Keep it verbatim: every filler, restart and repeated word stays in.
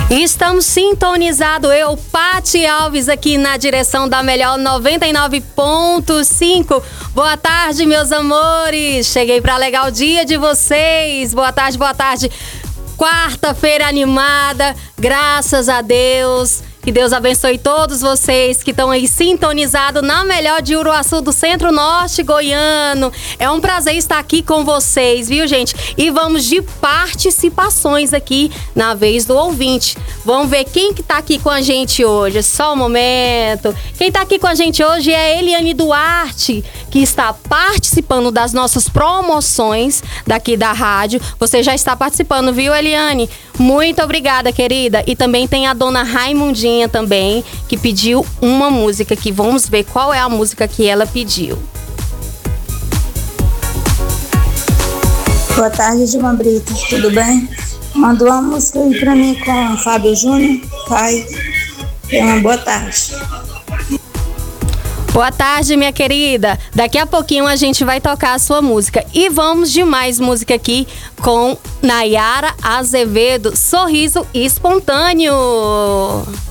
Estamos sintonizados, eu, Pati Alves, aqui na direção da Melhor noventa e nove ponto cinco. Boa tarde, meus amores. Cheguei para alegar o dia de vocês. Boa tarde, boa tarde. Quarta-feira animada, graças a Deus. Que Deus abençoe todos vocês que estão aí sintonizados na Melhor de Uruaçu, do Centro-Norte goiano. É um prazer estar aqui com vocês, viu, gente? E vamos de participações aqui na vez do ouvinte. Vamos ver quem que tá aqui com a gente hoje. Só um momento. Quem tá aqui com a gente hoje é a Eliane Duarte, que está participando das nossas promoções daqui da rádio. Você já está participando, viu, Eliane? Muito obrigada, querida. E também tem a dona Raimundinha também, que pediu uma música aqui. Vamos ver qual é a música que ela pediu. Boa tarde, Dilma Brito. Tudo bem? Mandou uma música aí pra mim com o Fábio Júnior. Pai, uma boa tarde. Boa tarde, minha querida. Daqui a pouquinho a gente vai tocar a sua música. E vamos de mais música aqui com Nayara Azevedo, Sorriso Espontâneo.